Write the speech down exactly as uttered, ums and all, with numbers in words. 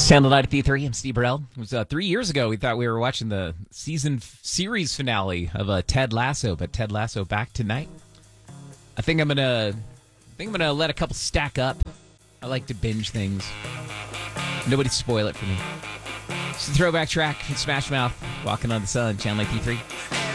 Channel ninety-three, I'm Steve Burrell. It was uh, three years ago we thought we were watching the season f- series finale of uh, Ted Lasso, but Ted Lasso back tonight. I think I'm gonna, I think I'm gonna let a couple stack up. I like to binge things. Nobody spoil it for me. It's a throwback track from Smash Mouth, Walking on the Sun, Channel ninety-three.